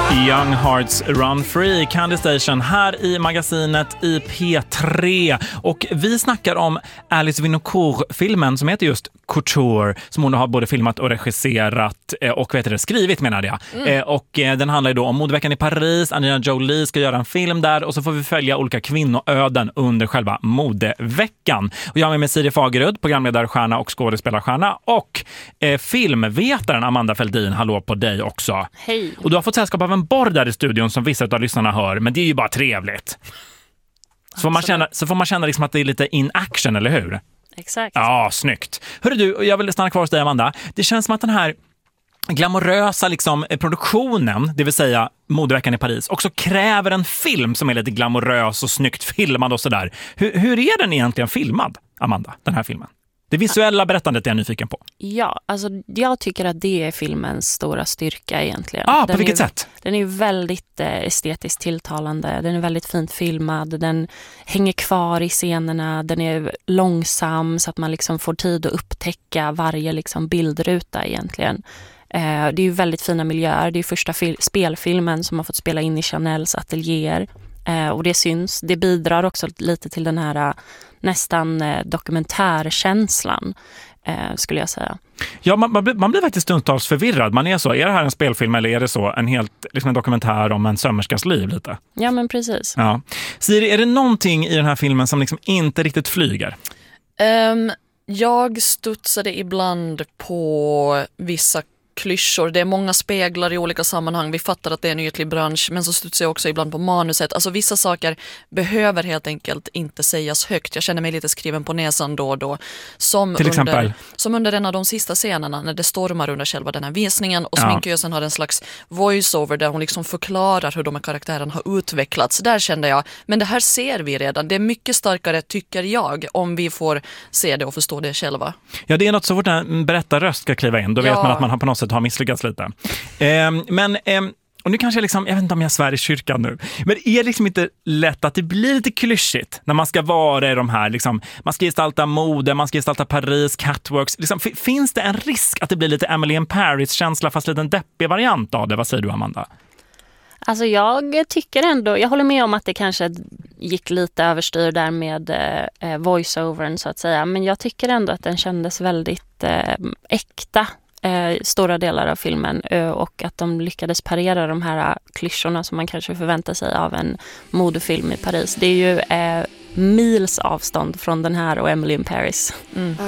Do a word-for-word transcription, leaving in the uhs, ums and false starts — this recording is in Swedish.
Young Hearts Run Free, Candy Station här i magasinet i P tre. Och vi snackar om Alice Winocour-filmen som heter just Couture, som hon har både filmat och regisserat och vet det, skrivit menar jag. Mm. Och den handlar ju då om modeveckan i Paris. Angelina Jolie ska göra en film där och så får vi följa olika kvinnoöden under själva modeveckan. Och jag har med mig Siri Fagerud, programledarstjärna och skådespelarstjärna, och eh, filmvetaren Amanda Feldin. Hallå på dig också. Hej. Och du har fått sällskap av en borr där i studion som vissa av lyssnarna hör, men det är ju bara trevligt. Så får man känna, så får man känna liksom att det är lite in action, eller hur? Exakt. Ja, snyggt. Hörru du, jag vill stanna kvar hos dig Amanda. Det känns som att den här glamorösa liksom, produktionen, det vill säga modeveckan i Paris, också kräver en film som är lite glamorös och snyggt filmad och sådär. Hur, hur är den egentligen filmad, Amanda, den här filmen? Det visuella berättandet är jag nyfiken på. Ja, alltså jag tycker att det är filmens stora styrka egentligen. Ah, på den vilket är, sätt? Den är ju väldigt eh, estetiskt tilltalande. Den är väldigt fint filmad. Den hänger kvar i scenerna. Den är långsam så att man liksom får tid att upptäcka varje liksom bildruta egentligen. Eh, det är ju väldigt fina miljöer. Det är första fil- spelfilmen som har fått spela in i Chanels ateljéer. Eh, och det syns. Det bidrar också lite till den här nästan eh, dokumentärkänslan, eh, skulle jag säga. Ja, man, man, blir, man blir faktiskt stundtals förvirrad. Man är så, är det här en spelfilm eller är det så en helt liksom en dokumentär om en sömmerskas liv lite? Ja, men precis. Ja. Siri, är det någonting i den här filmen som liksom inte riktigt flyger? Um, jag studsade ibland på vissa klyschor. Det är många speglar i olika sammanhang. Vi fattar att det är en ytlig bransch, men så studsar jag också ibland på manuset. Alltså vissa saker behöver helt enkelt inte sägas högt. Jag känner mig lite skriven på näsan då och då. Som Till exempel? Under, som under en av de sista scenerna när det stormar under själva den här visningen och ja. sminkösen har en slags voiceover där hon liksom förklarar hur de här karaktärerna har utvecklats. Där kände jag, men det här ser vi redan. Det är mycket starkare, tycker jag, om vi får se det och förstå det själva. Ja, det är något så fort en berättarröst ska kliva in. Då vet ja. man att man har på något sätt har misslyckats lite. Eh, men, eh, och nu kanske jag liksom, jag vet inte om jag svär i kyrkan nu, men är det liksom inte lätt att det blir lite klyschigt när man ska vara i de här, liksom, man ska gestalta mode, man ska gestalta Paris, catwalks. Liksom, f- finns det en risk att det blir lite Emily in Paris-känsla fast lite en deppig variant av det? Vad säger du, Amanda? Alltså jag tycker ändå, jag håller med om att det kanske gick lite överstyr där med eh, voiceovern så att säga, men jag tycker ändå att den kändes väldigt eh, äkta. Eh, stora delar av filmen eh, och att de lyckades parera de här klyschorna som man kanske förväntar sig av en modefilm i Paris. Det är ju eh, mils avstånd från den här och Emily in Paris. Mm.